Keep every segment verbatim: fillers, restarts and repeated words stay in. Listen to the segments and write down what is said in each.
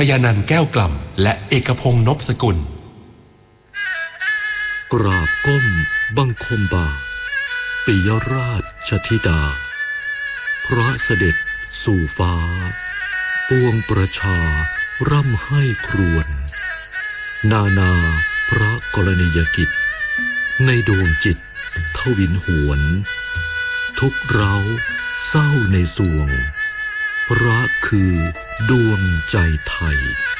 ยนันท์แก้วกล่ำและเอกพงษ์นพสกุลกราบก้มบังคมบาทปิยราชธิดาพระเสด็จสู่ฟ้าปวงประชาร่ำให้ครวญนานาพระกรณียกิจในดวงจิตทวินหวนทุกเร้าเศร้าในสวงพระคือดวงใจไทย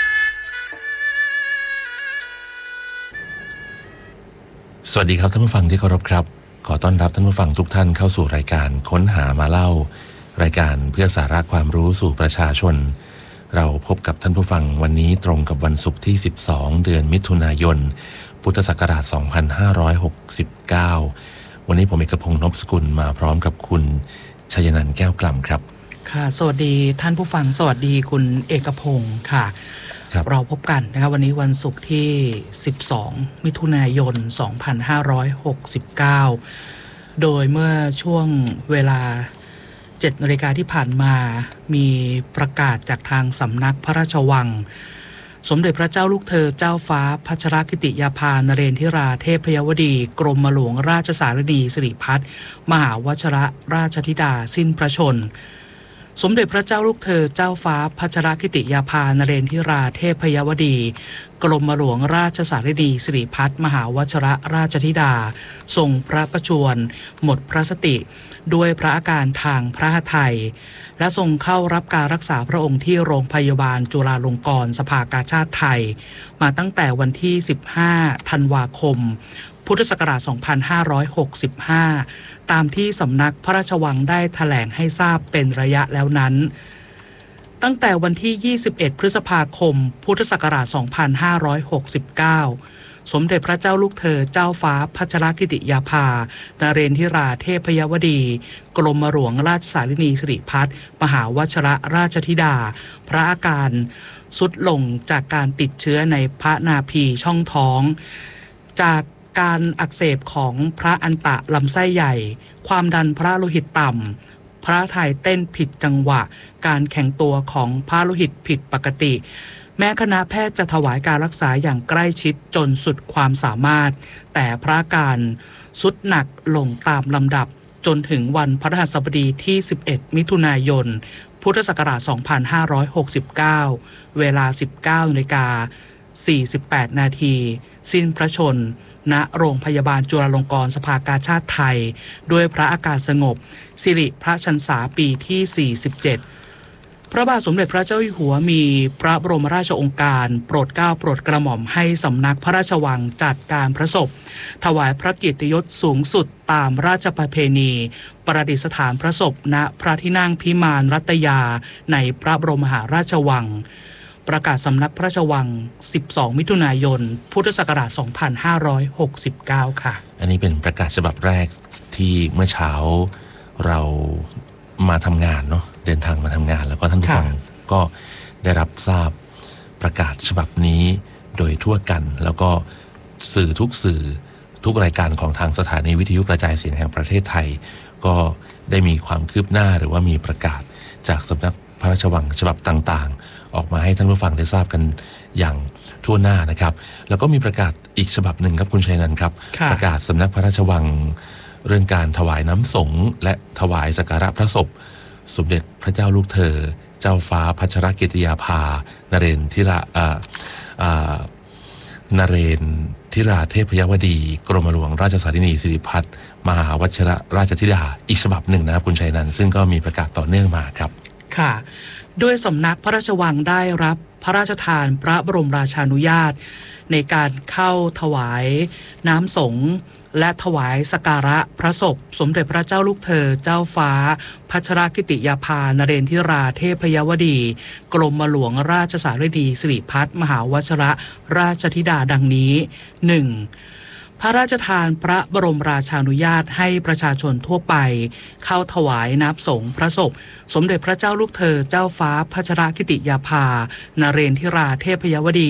สวัสดีครับท่านผู้ฟังที่เคารพครับขอต้อนรับท่านผู้ฟังทุกท่านเข้าสู่รายการค้นหามาเล่ารายการเพื่อสาระความรู้สู่ประชาชนเราพบกับท่านผู้ฟังวันนี้ตรงกับวันศุกร์ที่สิบสองเดือนมิถุนายนพุทธศักราชสองพันห้าร้อยหกสิบเก้าวันนี้ผมเอกพงษ์นพสกุลมาพร้อมกับคุณชัยนันท์แก้วกล่ำครับค่ะสวัสดีท่านผู้ฟังสวัสดีคุณเอกพงษ์ค่ะเราพบกันนะครับวันนี้วันศุกร์ที่สิบสองมิถุนายนสองพันห้าร้อยหกสิบเก้าโดยเมื่อช่วงเวลาเจ็ดนาฬิกาที่ผ่านมามีประกาศจากทางสำนักพระราชวังสมเด็จพระเจ้าลูกเธอเจ้าฟ้าพัชรกิติยาภานเรนทิราเทพยวดีกรมหลวงราชสารนีสิริพัฒน์มหาวชรราชธิดาสิ้นพระชนม์สมเด็จพระเจ้าลูกเธอเจ้าฟ้าพัชรกิติยาภานเรนทิราเทพยวดีกรมหลวงราชสารนีสิริพัฒน์มหาวชรราชธิดาทรงพระประชวรหมดพระสติด้วยพระอาการทางพระหทัยและทรงเข้ารับการรักษาพระองค์ที่โรงพยาบาลจุฬาลงกรณ์สภากาชาดไทยมาตั้งแต่วันที่สิบห้าธันวาคมพุทธศักราชสองพันห้าร้อยหกสิบห้าตามที่สำนักพระราชวังได้แถลงให้ทราบเป็นระยะแล้วนั้นตั้งแต่วันที่ยี่สิบเอ็ดพฤษภาคมพุทธศักราชสองพันห้าร้อยหกสิบเก้าสมเด็จพระเจ้าลูกเธอเจ้าฟ้าพัชรกิติยาภานเรนทิราเทพยวดีกรมหลวงราชสารนีสิริพัฒน์มหาวชรราชธิดาพระอาการสุดลงจากการติดเชื้อในพระนาภีช่องท้องจากการอักเสบของพระอันตะลำไส้ใหญ่ความดันพระโลหิตต่ำพระทัยเต้นผิดจังหวะการแข็งตัวของพระโลหิตผิดปกติแม้คณะแพทย์จะถวายการรักษาอย่างใกล้ชิดจนสุดความสามารถแต่พระอาการสุดหนักลงตามลำดับจนถึงวันพฤหัสบดีที่สิบเอ็ดมิถุนายนพุทธศักราชสองพันห้าร้อยหกสิบเก้าเวลา สิบเก้านาฬิกาสี่สิบแปดนาทีสิ้นพระชนม์ณโรงพยาบาลจุฬาลงกรณ์สภากาชาดไทยด้วยพระอาการสงบสิริพระชรรษาปีที่สี่สิบเจ็ดพระบาทสมเด็จพระเจ้าอยู่หัวมีพระบรมราชโองการโปรดเกล้าโปรดกระหม่อมให้สำนักพระราชวังจัดการพระศพถวายพระเกียรติยศสูงสุดตามราชประเพณีประดิษฐานพระศพณพระที่นั่งพิมานรัตยาในพระบรมมหาราชวังประกาศสำนักพระราชวังสิบสองมิถุนายนพุทธศักราชสองพันห้าร้อยหกสิบเก้าค่ะอันนี้เป็นประกาศฉบับแรกที่เมื่อเช้าเรามาทำงานเนาะเดินทางมาทำงานแล้วก็ท่านผู้ฟังก็ได้รับทราบประกาศฉบับนี้โดยทั่วกันแล้วก็สื่อทุกสื่อทุกรายการของทางสถานีวิทยุกระจายเสียงแห่งประเทศไทยก็ได้มีความคืบหน้าหรือว่ามีประกาศจากสำนักพระราชวังฉบับต่างๆออกมาให้ท่านผู้ฟังได้ทราบกันอย่างทั่วหน้านะครับแล้วก็มีประกาศอีกฉบับหนึ่งครับคุณชัยนันท์ครับประกาศสำนักพระราชวังเรื่องการถวายน้ำสงฆ์และถวายสักการะพระศพสมเด็จพระเจ้าลูกเธอเจ้าฟ้าพัชรกิติยาภานเรนทิราอ่าอ่านเรนทิราเทพยวดีกรมหลวงราชสารนีสิริพัฒน์มหาวชรราชธิดาอีกฉบับหนึ่งนะครับคุณชัยนันท์ซึ่งก็มีประกาศต่อเนื่องมาครับค่ะด้วยสำนักพระราชวังได้รับพระราชทานพระบรมราชานุญาตในการเข้าถวายน้ำสงฆ์และถวายสักการะพระศพสมเด็จพระเจ้าลูกเธอเจ้าฟ้าพัชรกิติยาภานเรนทิราเทพยวดีกรมหลวงราชสารนีสิริพัฒน์มหาวชรราชธิดาดังนี้ หนึ่ง พระราชทานพระบรมราชานุญาตให้ประชาชนทั่วไปเข้าถวายน้ำสงฆ์พระศพสมเด็จพระเจ้าลูกเธอเจ้าฟ้าพัชรกิติยาภานเรนทิราเทพยวดี